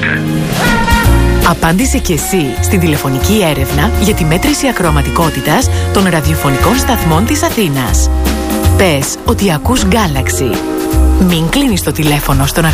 Απάντησε και εσύ στην τηλεφωνική έρευνα για τη μέτρηση ακροαματικότητας των ραδιοφωνικών σταθμών της Αθήνας. Πες ότι ακούς Galaxy. Μην κλείνεις το τηλέφωνο στον